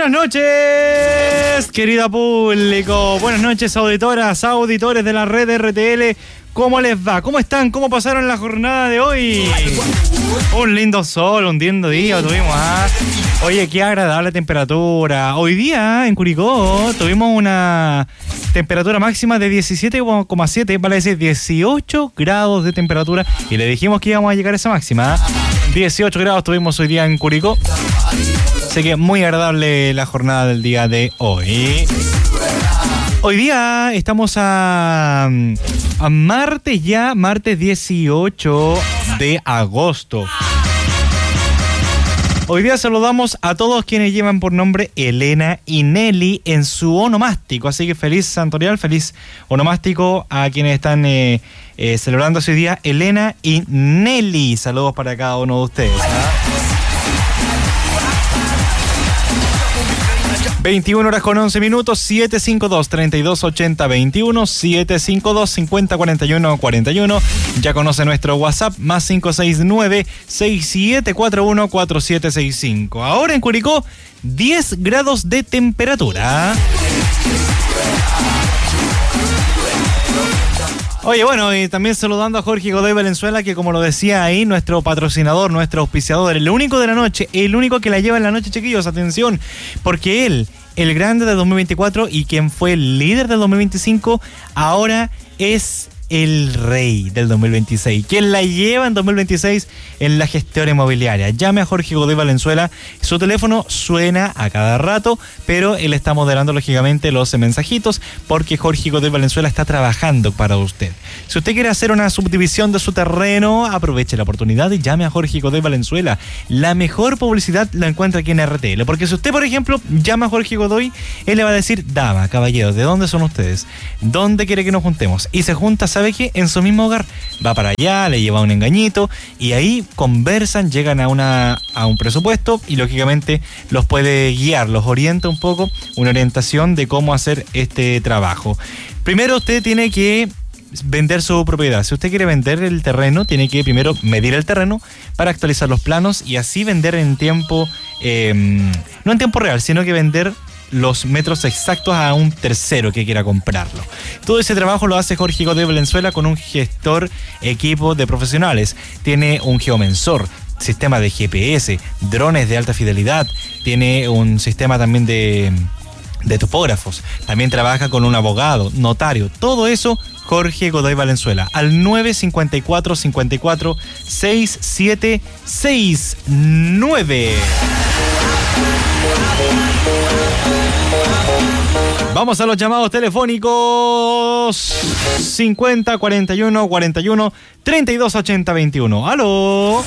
Buenas noches, querido público. Buenas noches, auditoras, auditores de la red RTL. ¿Cómo les va? ¿Cómo están? ¿Cómo pasaron la jornada de hoy? Un lindo sol, un lindo día tuvimos, ¿ah? Oye, qué agradable temperatura. Hoy día en Curicó tuvimos una temperatura máxima de 17,7, vale decir 18 grados de temperatura. Y le dijimos que íbamos a llegar a esa máxima, ¿ah? 18 grados tuvimos hoy día en Curicó. Así que muy agradable la jornada del día de hoy. Hoy día estamos a martes ya, martes 18 de agosto. Hoy día saludamos a todos quienes llevan por nombre Elena y Nelly en su onomástico. Así que feliz santorial, feliz onomástico a quienes están celebrando ese día, Elena y Nelly. Saludos para cada uno de ustedes, ¿ah? 21 horas con 11 minutos, 752-3280-21, 752-5041-41. Ya conoce nuestro WhatsApp, más 569-6741-4765. Ahora en Curicó, 10 grados de temperatura. Oye, bueno, y también saludando a Jorge Godoy Valenzuela, que como lo decía ahí, nuestro patrocinador, nuestro auspiciador, el único de la noche, el único que la lleva en la noche, chiquillos, atención, porque él, el grande de 2024 y quien fue el líder del 2025, ahora es el rey del 2026. Quien la lleva en 2026 en la gestión inmobiliaria. Llame a Jorge Godoy Valenzuela. Su teléfono suena a cada rato, pero él está moderando lógicamente los mensajitos porque Jorge Godoy Valenzuela está trabajando para usted. Si usted quiere hacer una subdivisión de su terreno, aproveche la oportunidad y llame a Jorge Godoy Valenzuela. La mejor publicidad la encuentra aquí en RTL, porque si usted, por ejemplo, llama a Jorge Godoy, él le va a decir: dama, caballero, ¿de dónde son ustedes? ¿Dónde quiere que nos juntemos? Y se junta, ¿sabe qué? En su mismo hogar. Va para allá, le lleva un engañito y ahí conversan, llegan a un presupuesto y lógicamente los puede guiar, los orienta un poco, una orientación de cómo hacer este trabajo. Primero usted tiene que vender su propiedad. Si usted quiere vender el terreno, tiene que primero medir el terreno para actualizar los planos y así vender en tiempo, no en tiempo real, sino que vender los metros exactos a un tercero que quiera comprarlo. Todo ese trabajo lo hace Jorge Godoy Valenzuela con un gestor equipo de profesionales. Tiene un geomensor, sistema de GPS, drones de alta fidelidad, tiene un sistema también de topógrafos, también trabaja con un abogado, notario, todo eso Jorge Godoy Valenzuela, al 954 54 6769. Vamos a los llamados telefónicos 50 41 41 32 80 21. ¡Aló!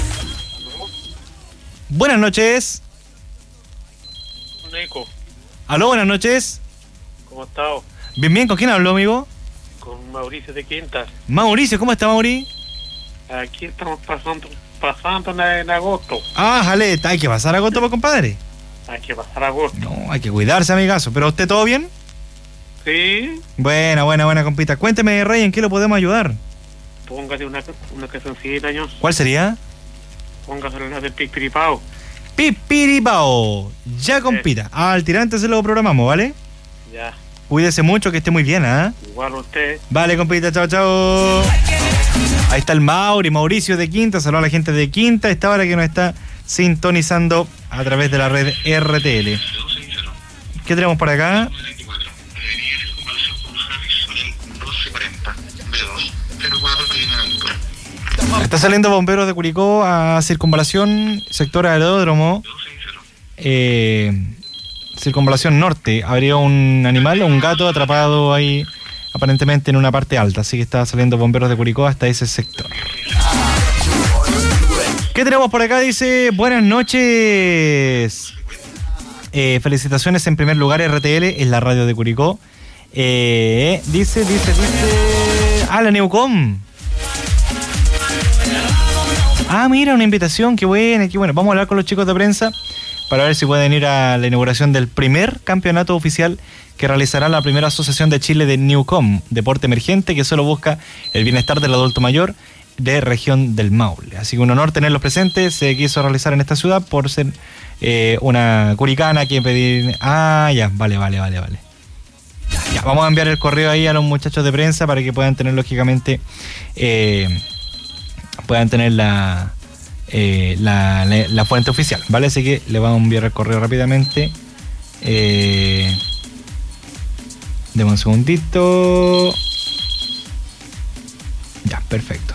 Buenas noches. Nico. ¿Aló? Buenas noches. ¿Cómo estás? Bien, bien. ¿Con quién hablo, amigo? Con Mauricio de Quintas. Mauricio, ¿cómo está, Mauri? Aquí estamos pasando en agosto. Ah, jale, hay que pasar agosto, pues, compadre. Hay que pasar agosto. No, hay que cuidarse, amigazo. ¿Pero usted todo bien? Sí. Buena, compita. Cuénteme, Rey, ¿en qué lo podemos ayudar? Póngase una cancioncita, ¿no? ¿Cuál sería? Póngase la del Pipiripao. Pipiripao. Ya, compita. Al tirante se lo programamos, ¿vale? Ya. Cuídese mucho, que esté muy bien, ¿ah? Igual usted. Vale, compita, chao. Ahí está el Mauricio de Quinta. Saludos a la gente de Quinta. Esta hora que nos está sintonizando a través de la red RTL. ¿Qué tenemos por acá? Está saliendo bomberos de Curicó a circunvalación, sector aeródromo, circunvalación norte. Habría un animal, un gato atrapado ahí aparentemente en una parte alta, así que está saliendo bomberos de Curicó hasta ese sector. ¿Qué tenemos por acá? Dice, buenas noches. Felicitaciones en primer lugar, RTL, es la radio de Curicó. Dice. La Neucom. Ah, mira, una invitación, qué buena. Vamos a hablar con los chicos de prensa para ver si pueden ir a la inauguración del primer campeonato oficial que realizará la primera asociación de Chile de Newcom, deporte emergente que solo busca el bienestar del adulto mayor. de región del Maule. Así que un honor tenerlos presentes. Se quiso realizar en esta ciudad por ser una curicana que pedir... Ah, ya, vale. Ya, vamos a enviar el correo ahí a los muchachos de prensa para que puedan tener, lógicamente, la fuente oficial, ¿vale? Así que le vamos a enviar el correo rápidamente. Deme un segundito. Ya, perfecto.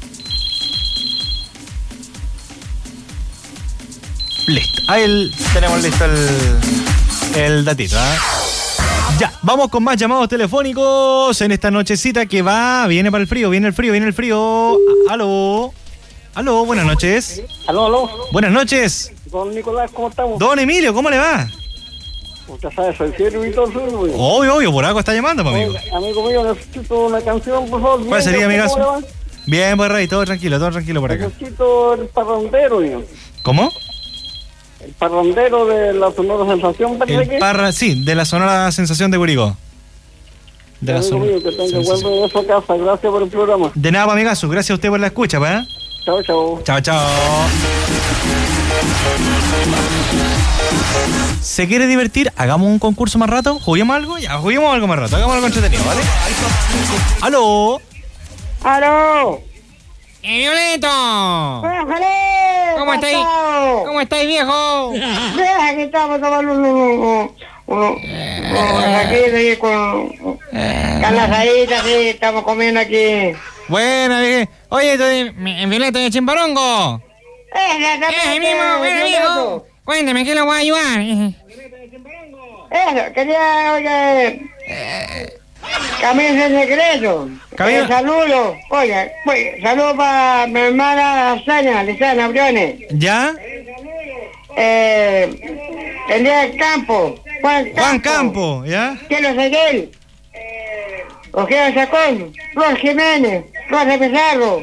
Listo. Ahí tenemos listo el datito, ¿eh? Ya, vamos con más llamados telefónicos en esta nochecita que viene para el frío, viene el frío. Aló, buenas noches. Aló. Buenas noches. Don Nicolás, ¿cómo estamos? Don Emilio, ¿cómo le va? Usted sabe, soy fiel y todo suyo. Obvio, por algo está llamando, amigo. Amigo mío, necesito una canción, por favor. ¿Cuál sería, amigazo? Bien, pues, Rey, todo tranquilo por acá. Necesito el parrandero, mío. ¿Cómo? El parrandero de la Sonora Sensación, parece que. Sí, de la Sonora Sensación de Curicó. De la Amigo mío, que tenga buen regreso a casa. Gracias por el programa. De nada, amigazo. Gracias a usted por la escucha, ¿eh? Chao. Chao. ¿Se quiere divertir? ¿Hagamos un concurso más rato? ¿Juguemos algo? Ya, juguemos algo más rato. Hagamos algo entretenido, ¿vale? ¡Aló! ¡Violeto! ¿Cómo estáis? ¿Cómo estáis, viejo? Bien, aquí estamos tomando aquí con las ahaditas, sí, estamos comiendo aquí. Bueno, viejo. Oye, en Violeto de Chimbarongo. Ese mismo, bueno, amigo. Cuéntame, ¿qué le voy a ayudar? Eso, quería, oye, camino en secreto. Saludos, oye, saludos para mi hermana Lisana Briones. ¿Ya? Elías Campo, Juan Campo, ¿ya? Quiero Seguel, Ojeda Sacón, Flor Jiménez, Rosa Pizarro.